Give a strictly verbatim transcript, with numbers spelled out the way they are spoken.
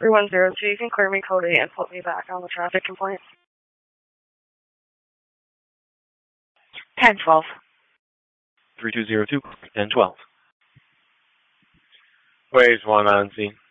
three one zero two, you can clear me code eight and put me back on the traffic complaint. ten twelve. three two zero two, ten twelve. Waves one on scene.